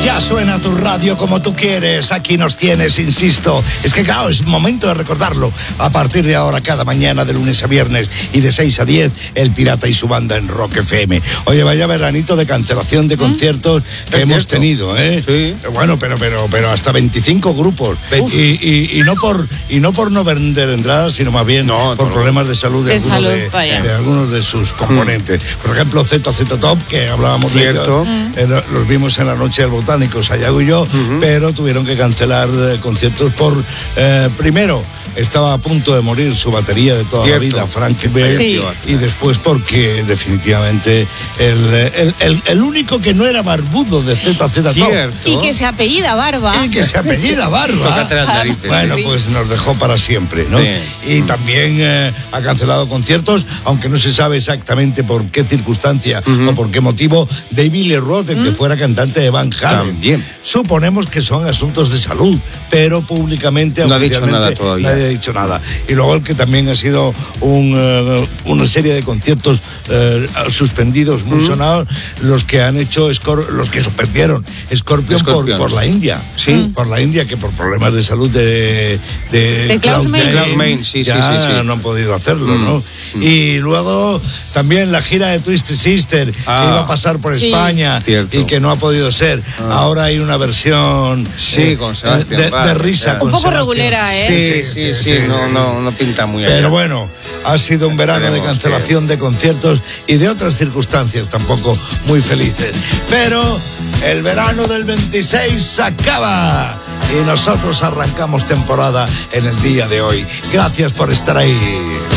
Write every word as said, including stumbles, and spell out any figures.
Ya suena tu radio como tú quieres, aquí nos tienes, insisto. Es que claro, es momento de recordarlo. A partir de ahora, cada mañana de lunes a viernes y de seis a diez, El Pirata y su banda en Rock F M. Oye, vaya veranito de cancelación de conciertos ¿Mm? que hemos cierto? tenido, ¿eh? Sí. Bueno, pero pero pero hasta veinticinco grupos. Y, y, y no por y no por no vender entradas, sino más bien no, por no. problemas de salud de, de, algunos, salud, de, de algunos de sus componentes. Mm. Por ejemplo, Z Z Top, que hablábamos Cierto. de ellos, mm. los vimos en la noche del Botánico, Sayago y yo, uh-huh. pero tuvieron que cancelar eh, conciertos por, eh, primero, estaba a punto de morir su batería de toda Cierto. la vida, Frank Bear, sí. y después porque definitivamente el, el, el, el único que no era barbudo de Z Z Top. Y que se apellida Barba. Y que se apellida Barba. Bueno, pues nos dejó para siempre, ¿no? Sí. Y también eh, ha cancelado conciertos, aunque no se sabe exactamente por qué circunstancia uh-huh. o por qué motivo, David Lee Roth, el uh-huh. que fuera cantante de Van Halen. También. Suponemos que son asuntos de salud, pero públicamente no ha dicho nada todavía. Nadie ha dicho nada. Y luego el que también ha sido un, uh, una serie de conciertos uh, suspendidos muy uh-huh. sonados, los que han hecho Scor- los que suspendieron Scorpion por, por la India. Sí, uh-huh. por la India, que por problemas de salud de, de, de Klaus Meine, sí, ya sí, sí, sí. no han podido hacerlo, uh-huh. ¿no? Uh-huh. Y luego también la gira de Twisted Sister, ah, que iba a pasar por sí. España Cierto. y que no ha podido ser. Ah. Ahora hay una versión sí, eh, con Sebastián de, de risa. Un poco regulera, ¿eh? Sí, sí, sí, sí, sí, sí. No, no, no pinta muy allá. Pero bueno, ha sido un verano de cancelación de conciertos y de otras circunstancias tampoco muy felices. Pero el verano del veintiséis se acaba y nosotros arrancamos temporada en el día de hoy. Gracias por estar ahí.